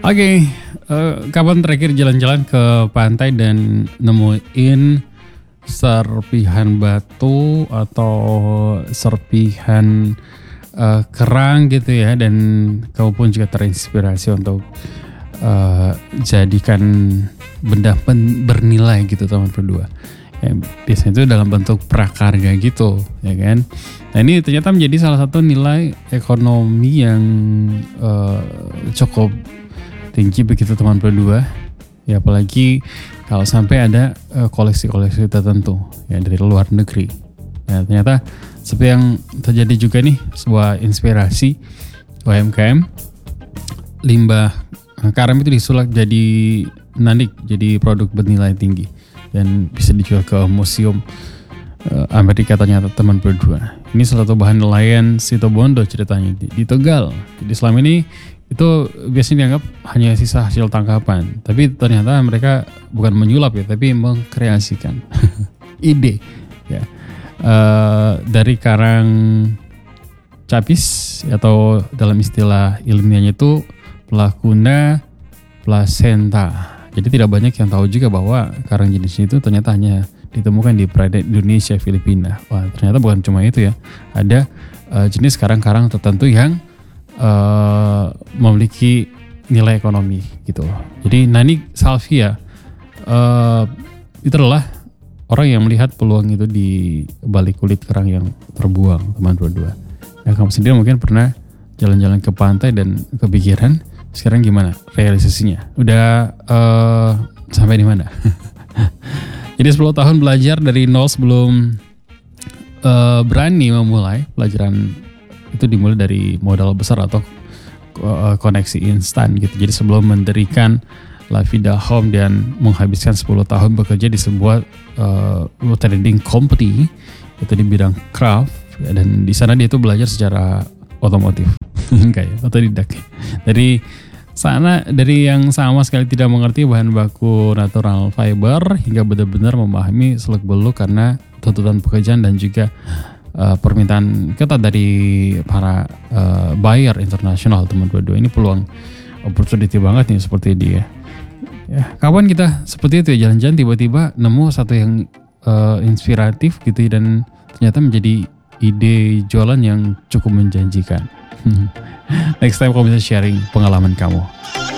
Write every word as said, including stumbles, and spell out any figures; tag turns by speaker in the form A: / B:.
A: Oke, eh, kapan terakhir jalan-jalan ke pantai dan nemuin serpihan batu atau serpihan eh, kerang gitu ya, dan kamu pun juga terinspirasi untuk eh, jadikan benda pen- bernilai gitu teman berdua. Ya, biasanya itu dalam bentuk prakarya gitu, ya kan? Nah ini ternyata menjadi salah satu nilai ekonomi yang eh, cukup tinggi begitu teman berdua. Ya apalagi kalau sampai ada eh, koleksi-koleksi tertentu ya dari luar negeri. Ya ternyata seperti yang terjadi juga nih, sebuah inspirasi U M K M limbah karam itu disulap jadi nanik, jadi produk bernilai tinggi dan bisa dijual ke museum uh, Amerika ternyata teman berdua. Ini salah satu bahan nelayan Situbondo ceritanya di, di Tegal. Jadi selama ini itu biasanya dianggap hanya sisa hasil tangkapan, tapi ternyata mereka bukan menyulap ya, tapi mengkreasikan ide ya uh, dari karang capis atau dalam istilah ilmiahnya itu Placuna placenta. Jadi tidak banyak yang tahu juga bahwa karang jenis itu ternyata hanya ditemukan di perairan Indonesia, Filipina. Wah, ternyata bukan cuma itu ya. Ada uh, jenis karang-karang tertentu yang uh, memiliki nilai ekonomi gitu. Jadi Nani Salvia uh, itu adalah orang yang melihat peluang itu di balik kulit kerang yang terbuang, teman berdua. Ya, kamu sendiri mungkin pernah jalan-jalan ke pantai dan kepikiran sekarang gimana realisasinya? Udah uh, sampai di mana? Jadi sepuluh tahun belajar dari nol sebelum uh, berani memulai pelajaran itu dimulai dari modal besar atau uh, koneksi instan gitu. Jadi sebelum mendirikan La Vida Home dan menghabiskan sepuluh tahun bekerja di sebuah uh, trading company itu di bidang craft, dan di sana dia tuh belajar secara otomotif kayak otodidak dari sana, dari yang sama sekali tidak mengerti bahan baku natural fiber hingga benar-benar memahami seluk-beluk karena tuntutan pekerjaan dan juga uh, permintaan ketat dari para uh, buyer internasional teman berdua. Ini peluang opportunity banget nih seperti dia. Ya, kawan kita seperti itu ya, jalan-jalan tiba-tiba nemu satu yang uh, inspiratif gitu dan ternyata menjadi ide jualan yang cukup menjanjikan. Next time kamu bisa sharing pengalaman kamu.